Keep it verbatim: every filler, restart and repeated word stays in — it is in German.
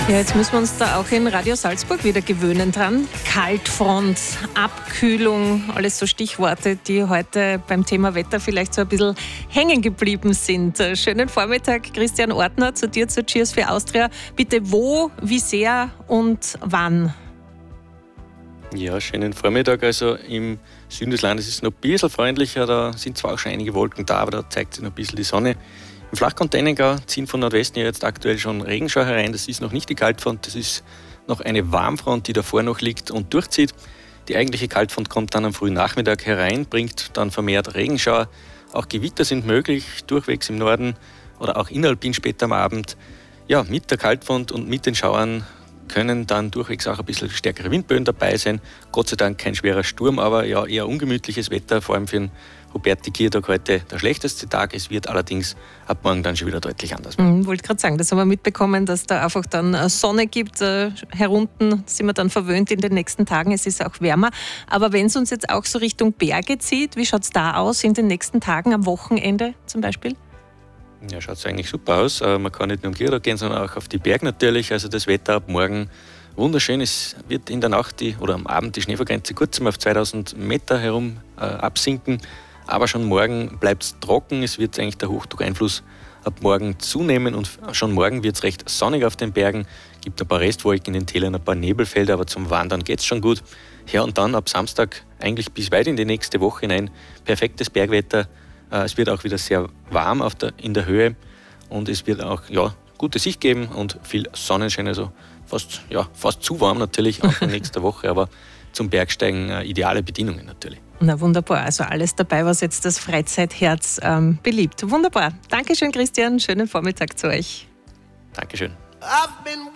Ja, jetzt müssen wir uns da auch in Radio Salzburg wieder gewöhnen dran. Kaltfront, Abkühlung, alles so Stichworte, die heute beim Thema Wetter vielleicht so ein bisschen hängen geblieben sind. Schönen Vormittag, Christian Ortner, zu dir, zu Cheers für Austria. Bitte wo, wie sehr und wann? Ja, schönen Vormittag. Also im Süden des Landes ist es noch ein bisschen freundlicher, da sind zwar auch schon einige Wolken da, aber da zeigt sich noch ein bisschen die Sonne. Im Flachgrund-Dennengau ziehen von Nordwesten ja jetzt aktuell schon Regenschauer herein. Das ist noch nicht die Kaltfront, das ist noch eine Warmfront, die davor noch liegt und durchzieht. Die eigentliche Kaltfront kommt dann am frühen Nachmittag herein, bringt dann vermehrt Regenschauer. Auch Gewitter sind möglich, durchwegs im Norden oder auch inneralpin später am Abend. Ja, mit der Kaltfront und mit den Schauern können dann durchwegs auch ein bisschen stärkere Windböen dabei sein. Gott sei Dank kein schwerer Sturm, aber ja, eher ungemütliches Wetter, vor allem für den Huberti-Kiertag heute der schlechteste Tag. Es wird allerdings ab morgen dann schon wieder deutlich anders. Ich mhm, wollte gerade sagen, das haben wir mitbekommen, dass da einfach dann Sonne gibt. Äh, herunten sind wir dann verwöhnt in den nächsten Tagen. Es ist auch wärmer. Aber wenn es uns jetzt auch so Richtung Berge zieht, wie schaut es da aus in den nächsten Tagen, am Wochenende zum Beispiel? Ja, schaut es eigentlich super aus. Man kann nicht nur am Kiertag gehen, sondern auch auf die Berge natürlich. Also das Wetter ab morgen wunderschön. Es wird in der Nacht die, oder am Abend die Schneefallgrenze kurz mal auf zweitausend Meter herum äh, absinken. Aber schon morgen bleibt es trocken. Es wird eigentlich der Hochdruckeinfluss ab morgen zunehmen und schon morgen wird es recht sonnig auf den Bergen. Es gibt ein paar Restwolken in den Tälern, ein paar Nebelfelder, aber zum Wandern geht es schon gut. Ja, und dann ab Samstag eigentlich bis weit in die nächste Woche hinein perfektes Bergwetter. Es wird auch wieder sehr warm auf der, in der Höhe und es wird auch ja, gute Sicht geben und viel Sonnenschein, also fast, ja, fast zu warm natürlich auch in nächster Woche, aber zum Bergsteigen äh, ideale Bedingungen natürlich. Na wunderbar, also alles dabei, was jetzt das Freizeitherz ähm, beliebt. Wunderbar. Dankeschön, Christian, schönen Vormittag zu euch. Dankeschön.